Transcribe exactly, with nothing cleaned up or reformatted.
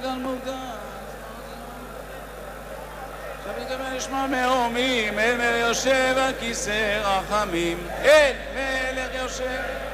גל מוגן. עכשיו יגמר לשמוע מרומים, אל מלך יושב על כיסא רחמים, אל מלך יושב